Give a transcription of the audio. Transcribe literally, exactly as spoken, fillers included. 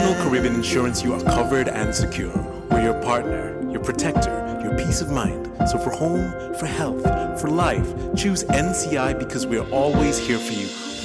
National Caribbean Insurance, you are covered and secure. We're your partner, your protector, your peace of mind. So for home, for health, for life, choose N C I because we're always here for you,